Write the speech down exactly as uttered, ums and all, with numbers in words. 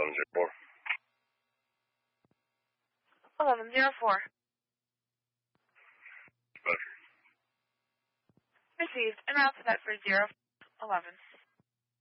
eleven zero four. eleven zero four. Roger. Received. En route to that for zero eleven.